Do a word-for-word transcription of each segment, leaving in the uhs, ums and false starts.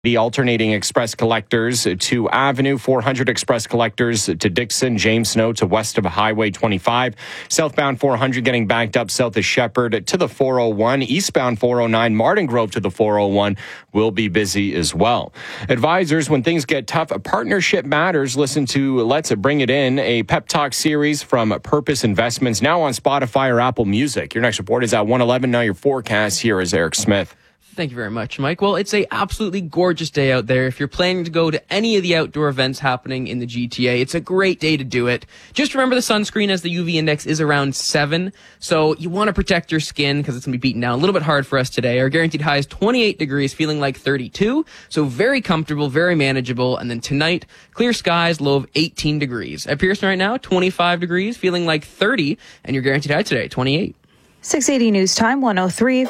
The alternating express collectors to Avenue, four hundred express collectors to Dixon, James Snow to west of Highway twenty-five. Southbound four hundred getting backed up south of Shepherd to the four oh one. Eastbound four oh nine, Martin Grove to the four oh one will be busy as well. Advisors, when things get tough, a partnership matters. Listen to Let's Bring It In, a pep talk series from Purpose Investments, now on Spotify or Apple Music. Your next report is at one eleven. Now your forecast. Here is Eric Smith. Thank you very much, Mike. Well, it's a absolutely gorgeous day out there. If you're planning to go to any of the outdoor events happening in the G T A, it's a great day to do it. Just remember the sunscreen, as the U V index is around seven. So you want to protect your skin because it's going to be beaten down a little bit hard for us today. Our guaranteed high is twenty-eight degrees, feeling like thirty-two. So very comfortable, very manageable. And then tonight, clear skies, low of eighteen degrees. At Pearson right now, twenty-five degrees, feeling like thirty. And your guaranteed high today, twenty-eight. six eighty News Time, one oh three.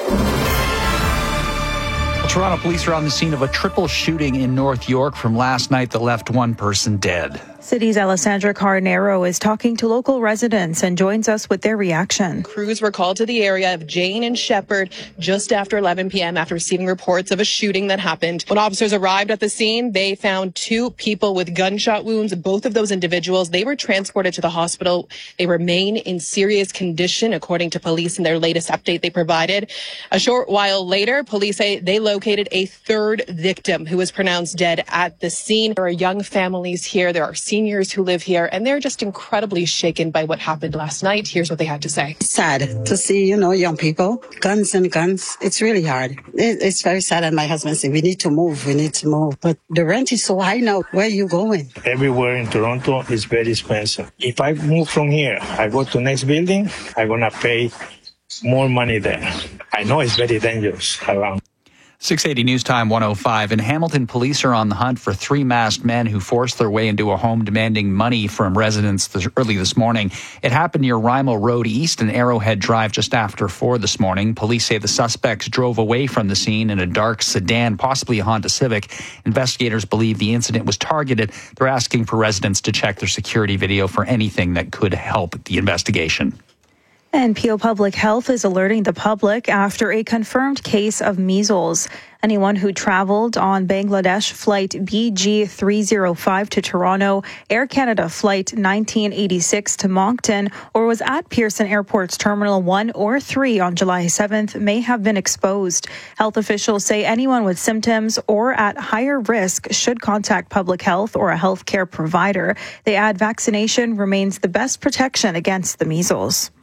Toronto police are on the scene of a triple shooting in North York from last night that left one person dead. City's Alessandra Carnero is talking to local residents and joins us with their reaction. Crews were called to the area of Jane and Shepherd just after eleven p.m. after receiving reports of a shooting that happened. When officers arrived at the scene, they found two people with gunshot wounds. Both of those individuals, they were transported to the hospital. They remain in serious condition, according to police in their latest update they provided. A short while later, police say they located a third victim who was pronounced dead at the scene. There are young families here. There are seniors who live here, and they're just incredibly shaken by what happened last night. Here's what they had to say. Sad to see, you know, young people, guns and guns. It's really hard. It, it's very sad. And my husband said, we need to move. We need to move. But the rent is so high now. Where are you going? Everywhere in Toronto is very expensive. If I move from here, I go to next building, I'm going to pay more money there. I know it's very dangerous around. six eighty News Time, one oh five. In Hamilton, police are on the hunt for three masked men who forced their way into a home demanding money from residents this, early this morning. It happened near Rymal Road East and Arrowhead Drive just after four this morning. Police say the suspects drove away from the scene in a dark sedan, possibly a Honda Civic. Investigators believe the incident was targeted. They're asking for residents to check their security video for anything that could help the investigation. And Peel Public Health is alerting the public after a confirmed case of measles. Anyone who traveled on Bangladesh flight B G three oh five to Toronto, Air Canada flight nineteen eighty-six to Moncton, or was at Pearson Airport's Terminal one or three on July seventh may have been exposed. Health officials say anyone with symptoms or at higher risk should contact public health or a healthcare provider. They add vaccination remains the best protection against the measles.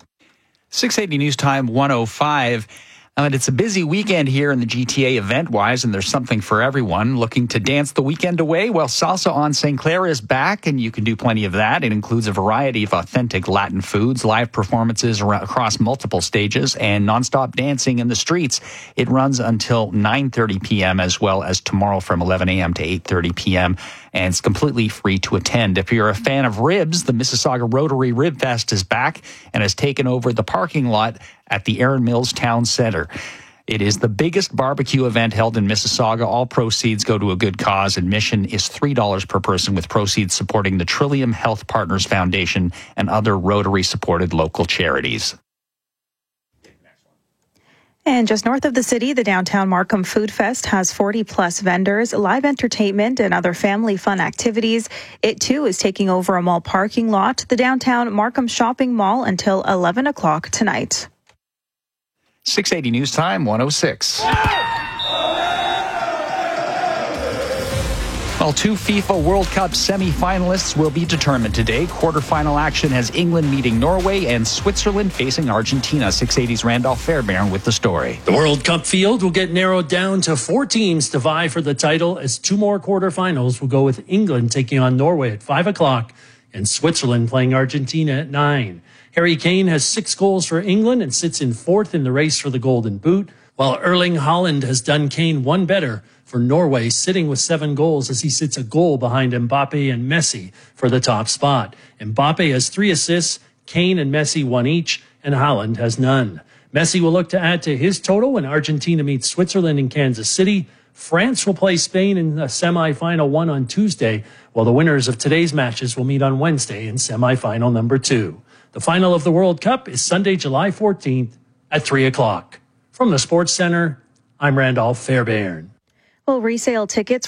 six eighty News Time, one oh five. And it's a busy weekend here in the G T A event-wise, and there's something for everyone. Looking to dance the weekend away? Well, Salsa on Saint Clair is back, and you can do plenty of that. It includes a variety of authentic Latin foods, live performances across multiple stages, and nonstop dancing in the streets. It runs until nine thirty p.m. as well as tomorrow from eleven a.m. to eight thirty p.m., and it's completely free to attend. If you're a fan of ribs, the Mississauga Rotary Rib Fest is back and has taken over the parking lot at the Erin Mills Town Centre. It is the biggest barbecue event held in Mississauga. All proceeds go to a good cause. Admission is three dollars per person, with proceeds supporting the Trillium Health Partners Foundation and other Rotary-supported local charities. And just north of the city, the downtown Markham Food Fest has forty plus vendors, live entertainment, and other family fun activities. It too is taking over a mall parking lot, the downtown Markham Shopping Mall, until eleven o'clock tonight. six eighty News Time, one oh six. Well, two FIFA World Cup semi-finalists will be determined today. Quarterfinal action has England meeting Norway and Switzerland facing Argentina. six eighty's Randolph Fairbairn with the story. The World Cup field will get narrowed down to four teams to vie for the title, as two more quarterfinals will go with England taking on Norway at five o'clock and Switzerland playing Argentina at nine. Harry Kane has six goals for England and sits in fourth in the race for the Golden Boot, while Erling Haaland has done Kane one better for Norway, sitting with seven goals as he sits a goal behind Mbappe and Messi for the top spot. Mbappe has three assists, Kane and Messi one each, and Haaland has none. Messi will look to add to his total when Argentina meets Switzerland in Kansas City. France will play Spain in the semifinal one on Tuesday, while the winners of today's matches will meet on Wednesday in semifinal number two. The final of the World Cup is Sunday, July fourteenth at three o'clock. From the Sports Center, I'm Randolph Fairbairn. Well, resale tickets